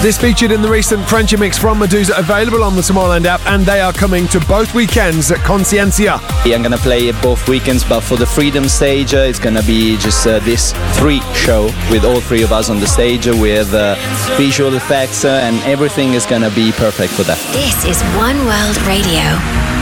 This featured in the recent Frenchie mix from Medusa, available on the Tomorrowland app, and they are coming to both weekends at Consciencia. I'm gonna play both weekends, but for the Freedom stage, it's gonna be just this 3 show with all 3 of us on the stage with visual effects, and everything is gonna be perfect for that. This is One World Radio.